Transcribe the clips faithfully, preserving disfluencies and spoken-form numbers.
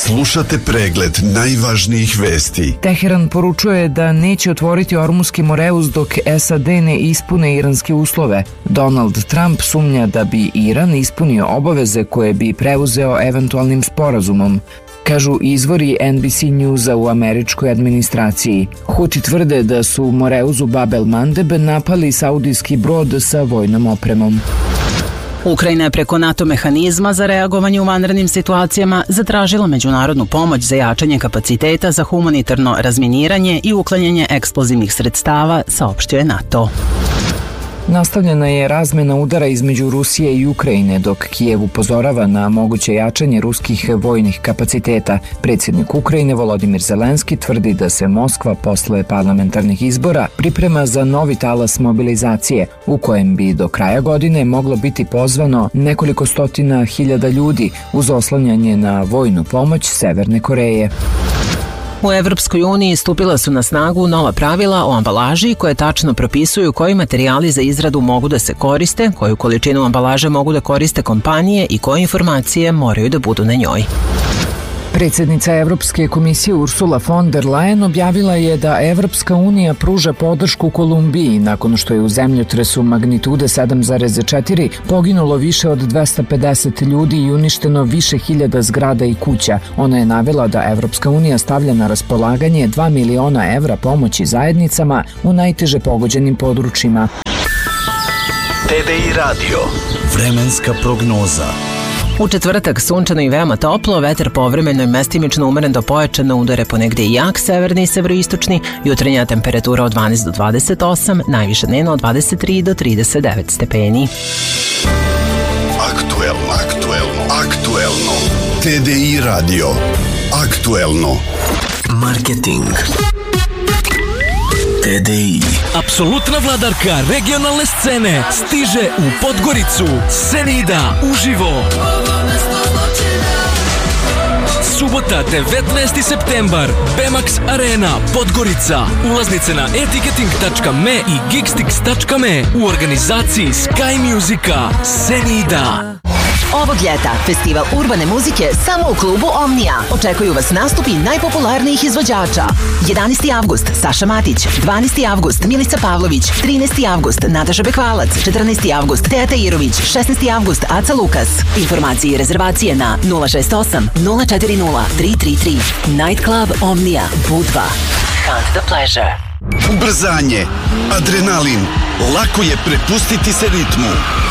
Slušate pregled najvažnijih vesti. Teheran poručuje da neće otvoriti Ormuski Moreus dok S A D ne ispune iranske uslove. Donald Trump sumnja da bi Iran ispunio obaveze koje bi preuzeo eventualnim sporazumom. Kažu izvori N B C Newsa u američkoj administraciji. Huti tvrde da su u Moreuzu Bab el Mandeb napali saudijski brod sa vojnom opremom. Ukrajina je preko NATO mehanizma za reagovanje u vanrednim situacijama zatražila međunarodnu pomoć za jačanje kapaciteta za humanitarno razminiranje i uklanjanje eksplozivnih sredstava, saopštio je NATO. Nastavljena je razmena udara između Rusije i Ukrajine, dok Kijev upozorava na moguće jačanje ruskih vojnih kapaciteta. Predsjednik Ukrajine Volodimir Zelenski tvrdi da se Moskva posle parlamentarnih izbora priprema za novi talas mobilizacije, u kojem bi do kraja godine moglo biti pozvano nekoliko stotina hiljada ljudi uz oslanjanje na vojnu pomoć Severne Koreje. U Evropskoj uniji stupila su na snagu nova pravila o ambalaži koje tačno propisuju koji materijali za izradu mogu da se koriste, koju količinu ambalaže mogu da koriste kompanije i koje informacije moraju da budu na njoj. Predsjednica Evropske komisije Ursula von der Leyen objavila je da Evropska unija pruža podršku Kolumbiji nakon što je u zemljotresu magnitude sedam zarez četiri poginulo više od dvesta pedeset ljudi i uništeno više hiljada zgrada i kuća. Ona je navela da Evropska unija stavlja na raspolaganje dva miliona evra pomoći zajednicama u najteže pogođenim područjima. T D I Radio. Vremenska prognoza. U četvrtak sunčano i veoma toplo, vetar povremeno i mestimično umeren do pojačano, udare ponegde i jak, severni i severoistočni, jutarnja temperatura od dvanaest do dvadeset osam, najviša dnevna od dvadeset tri do trideset devet stepeni. Aktuelno, aktuelno, aktuelno. T D I Radio. Aktuelno. Marketing. T D I. Apsolutna vladarka regionalne scene stiže u Podgoricu. Senida uživo. Subota devetnaesti septembar, Bemax Arena, Podgorica. Ulaznice na etiketing tačka me i gigstix tačka me u organizaciji Sky Musica. Senida. Ovog ljeta festival urbane muzike samo u klubu Omnija. Očekuju vas nastupi najpopularnijih izvođača. jedanaesti avgust Saša Matić, dvanaesti avgust Milica Pavlović, trinaesti avgust Nataša Bekvalac, četrnaesti avgust Teja Tajirović, šesnaesti avgust Aca Lukas. Informacije i rezervacije na nula šest osam nula četiri nula tri tri tri. Night Club Omnija, Budva. Hunt the pleasure. Ubrzanje, adrenalin, lako je prepustiti se ritmu.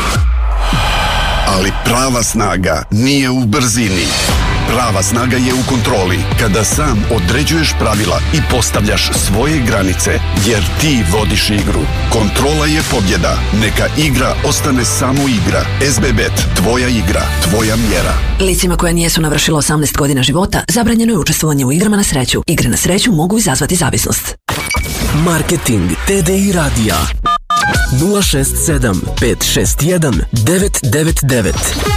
Ali prava snaga nije u brzini. Prava snaga je u kontroli, kada sam određuješ pravila i postavljaš svoje granice, jer ti vodiš igru. Kontrola je pobjeda. Neka igra ostane samo igra. S B Bet, tvoja igra, tvoja mjera. Licima koja nijesu navršila osamnaest godina života zabranjeno je učestvovanje u igrama na sreću. Igre na sreću mogu izazvati zavisnost. Marketing T D I radija nula šest sedam pet šest jedan devet devet devet.